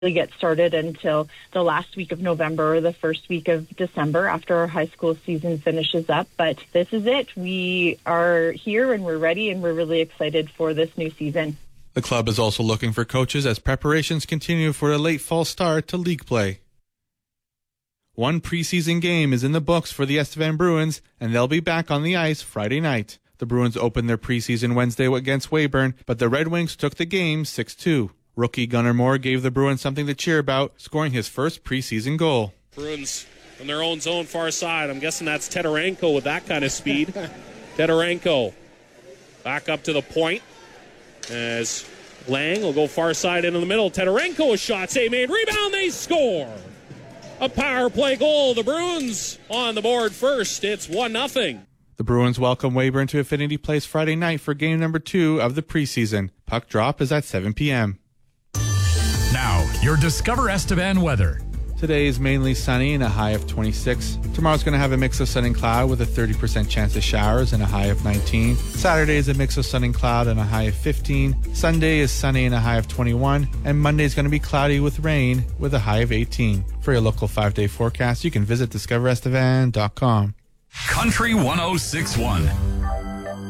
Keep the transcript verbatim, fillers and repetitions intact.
get started until the last week of November or the first week of December after our high school season finishes up. But this is it. We are here and we're ready and we're really excited for this new season. The club is also looking for coaches as preparations continue for a late fall start to league play. One preseason game is in the books for the Estevan Bruins, and they'll be back on the ice Friday night. The Bruins opened their preseason Wednesday against Weyburn, but the Red Wings took the game six two. Rookie Gunnar Moore gave the Bruins something to cheer about, scoring his first preseason goal. Bruins from their own zone far side. I'm guessing that's Tedarenko with that kind of speed. Tedarenko back up to the point as Lang will go far side into the middle. Tedarenko a shot, save made, rebound, they score. A power play goal. The Bruins on the board first. It's one nothing. The Bruins welcome Weyburn to Affinity Place Friday night for game number two of the preseason. Puck drop is at seven p.m. Now, your Discover Estevan weather. Today is mainly sunny and a high of twenty-six. Tomorrow's going to have a mix of sun and cloud with a thirty percent chance of showers and a high of nineteen. Saturday is a mix of sun and cloud and a high of fifteen. Sunday is sunny and a high of twenty-one. And Monday is going to be cloudy with rain with a high of eighteen. For your local five-day forecast, you can visit discover estevan dot com. Country one oh six point one.